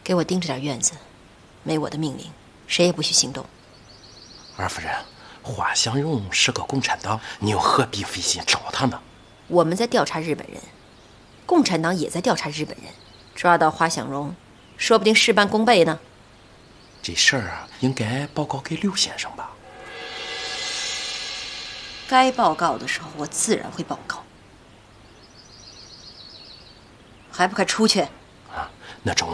给我盯着点院子，没我的命令，谁也不许行动。 二夫人，华祥荣是个共产党，你又何必费心找他呢？ 我们在调查日本人，共产党也在调查日本人，抓到华祥荣，说不定事半功倍呢。 这事儿啊，应该报告给刘先生吧？ 该报告的时候，我自然会报告。还不快出去！ 啊，那中